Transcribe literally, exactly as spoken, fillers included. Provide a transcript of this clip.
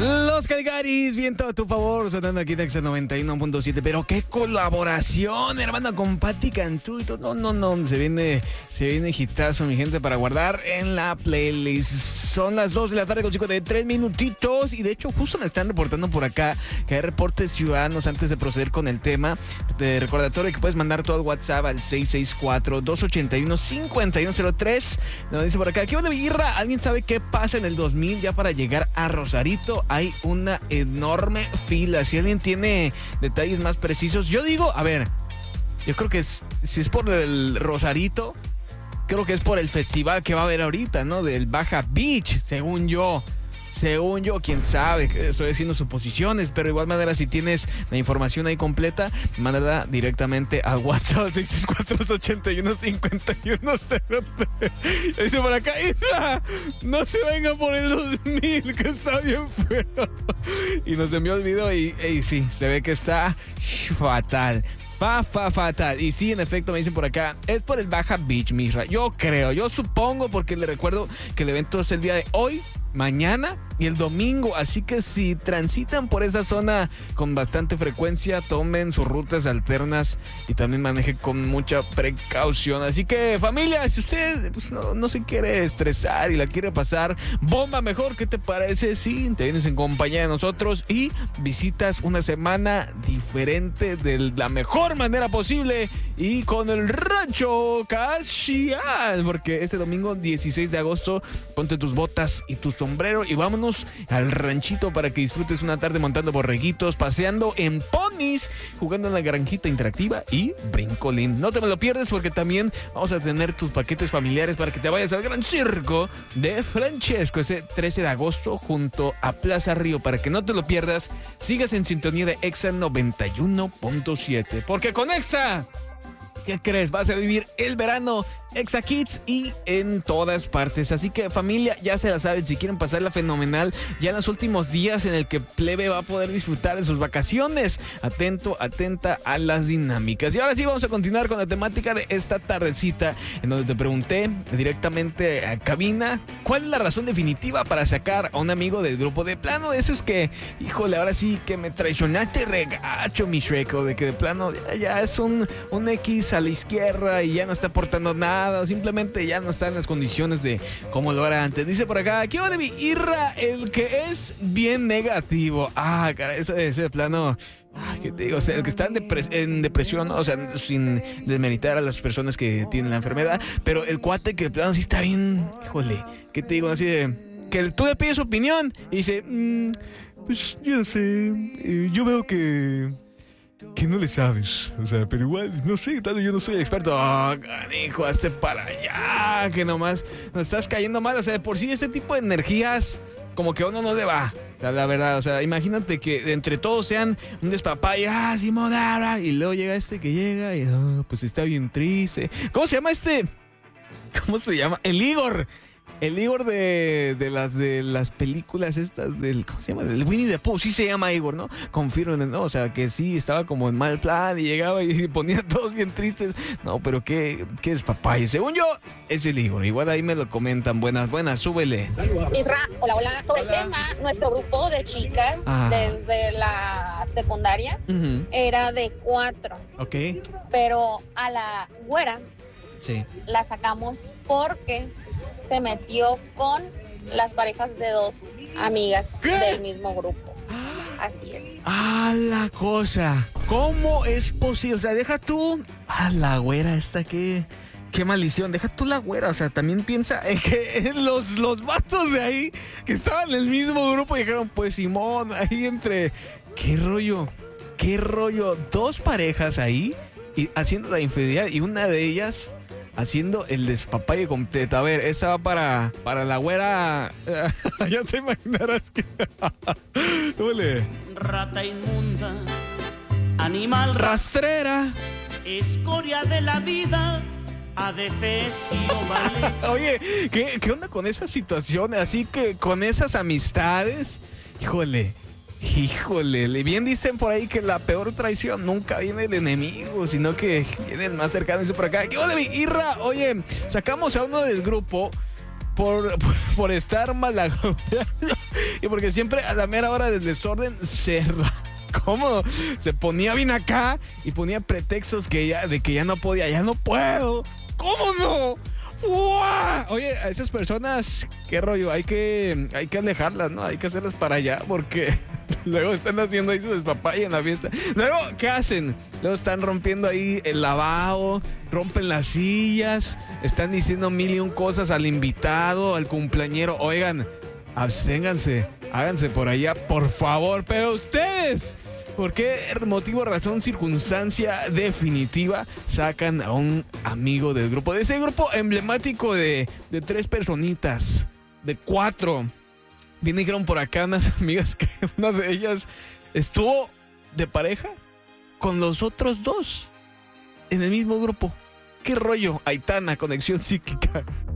Los Caligaris, viento a tu favor, sonando aquí de Exa noventa y uno punto siete. Pero qué colaboración, hermano, con Patti Cantú y todo. No, no, no, se viene, se viene hitazo, mi gente, para guardar en la playlist. Son las dos de la tarde con cincuenta y tres minutitos. Y de hecho, justo me están reportando por acá que hay reportes ciudadanos antes de proceder con el tema. De recordatorio que puedes mandar todo al WhatsApp al seis seis cuatro, dos ocho uno, cinco uno cero tres. Nos dice por acá, ¿qué onda, Birra? ¿Alguien sabe qué pasa en el dos mil ya para llegar a Rosarito? Hay una enorme fila. Si alguien tiene detalles más precisos, yo digo, a ver, yo creo que es, si es por el Rosarito, creo que es por el festival que va a haber ahorita, ¿no? Del Baja Beach, según yo. Según yo, quién sabe, estoy haciendo suposiciones, pero de igual manera, si tienes la información ahí completa, mándala directamente al WhatsApp seis seis cuatro, dos ocho uno, cinco uno cero tres. Dice por acá, Isla, no se venga por el dos mil, que está bien feo. Y nos envió el video y, y sí, se ve que está fatal. Fa, fa, fatal. Y sí, en efecto, me dicen por acá, es por el Baja Beach, Misra. Yo creo, yo supongo, porque le recuerdo que el evento es el día de hoy, mañana y el domingo, así que si transitan por esa zona con bastante frecuencia, tomen sus rutas alternas y también manejen con mucha precaución. Así que, familia, si usted pues, no, no se quiere estresar y la quiere pasar bomba mejor, ¿qué te parece si te vienes en compañía de nosotros y visitas una semana diferente de la mejor manera posible y con el Rancho Cachial? Porque este domingo dieciséis de agosto, ponte tus botas y tus sombrero y vámonos al ranchito para que disfrutes una tarde montando borreguitos, paseando en ponis, jugando en la granjita interactiva y brincolín. No te me lo pierdes porque también vamos a tener tus paquetes familiares para que te vayas al gran circo de Francesco ese trece de agosto junto a Plaza Río. Para que no te lo pierdas, sigas en sintonía de Exa noventa y uno punto siete, porque con Exa, ¿qué crees? Vas a vivir el verano Exa Kids y en todas partes. Así que, familia, ya se la saben, si quieren pasarla fenomenal ya en los últimos días en el que Plebe va a poder disfrutar de sus vacaciones. Atento, atenta a las dinámicas. Y ahora sí vamos a continuar con la temática de esta tardecita, en donde te pregunté directamente a cabina cuál es la razón definitiva para sacar a un amigo del grupo. De plano de esos que, híjole, ahora sí que me traicionaste regacho, mi Shreko, de que de plano ya, ya es un, un X a la izquierda y ya no está aportando nada, o simplemente ya no está en las condiciones de como lo era antes. Dice por acá, ¿qué va de mi Irra? El que es bien negativo. Ah, cara, eso es el plano. Ah, ¿qué te digo? O sea, el que está en, depres- en depresión, ¿no? O sea, sin desmeritar a las personas que tienen la enfermedad, pero el cuate que de plano sí está bien, híjole, ¿qué te digo? Así de que tú le pides su opinión y dice, mmm, pues yo no sé, eh, yo veo que que no le sabes, o sea, pero igual, no sé, tal vez yo no soy experto. Oh, canijo, hazte para allá, que nomás nos estás cayendo mal. O sea, de por sí este tipo de energías como que a uno no le va, o sea, la verdad. O sea, imagínate que entre todos sean un despapalle, ah, Simón, y luego llega este que llega y oh, pues está bien triste. ¿Cómo se llama este? ¿Cómo se llama? El Igor. El Igor de, de las de las películas estas del, ¿cómo se llama? El Winnie the Pooh, sí se llama Igor, ¿no? Confirmen, ¿no? O sea, que sí, estaba como en mal plan y llegaba y ponía a todos bien tristes. No, pero qué, qué es papaya. Según yo, es el Igor. Igual ahí me lo comentan. Buenas, buenas, súbele. Isra, hola, hola. Sobre hola. El tema, nuestro grupo de chicas ah. desde la secundaria uh-huh. era de cuatro. Ok. Pero a la güera sí. la sacamos porque se metió con las parejas de dos amigas ¿Qué? Del mismo grupo. Así es. Ah, la cosa. ¿Cómo es posible? O sea, deja tú a la güera esta que... Qué maldición, deja tú la güera, o sea, también piensa en que los, los vatos de ahí que estaban en el mismo grupo dijeron, pues Simón, ahí entre... ¿Qué rollo? ¿Qué rollo? Dos parejas ahí y haciendo la infidelidad y una de ellas... haciendo el despapalle completo. A ver, esa va para, para la güera. Ya te imaginarás que... Duele. Rata inmunda, animal rastrera, escoria de la vida, adefesio mal hecho. Oye, ¿qué, ¿qué onda con esa situación? Así que con esas amistades, híjole... Híjole, bien dicen por ahí que la peor traición nunca viene del enemigo, sino que viene el más cercano. Dice por acá, ¿qué onda, mi Irra? Oye, sacamos a uno del grupo por, por, por estar malagoneando y porque siempre a la mera hora del desorden se... ¿Cómo? Se ponía bien acá y ponía pretextos que ya, de que ya no podía, ya no puedo. ¿Cómo no? ¡Uah! Oye, a esas personas, qué rollo, hay que, hay que alejarlas, ¿no? Hay que hacerlas para allá porque luego están haciendo ahí su despapaya en la fiesta. Luego, ¿qué hacen? Luego están rompiendo ahí el lavabo, rompen las sillas, están diciendo mil y un cosas al invitado, al cumpleañero. Oigan, absténganse, háganse por allá, por favor. Pero ustedes, ¿por qué motivo, razón, circunstancia definitiva sacan a un amigo del grupo? De ese grupo emblemático de, de tres personitas, de cuatro. Bien dijeron por acá unas amigas que una de ellas estuvo de pareja con los otros dos en el mismo grupo. ¿Qué rollo? Aitana, conexión psíquica.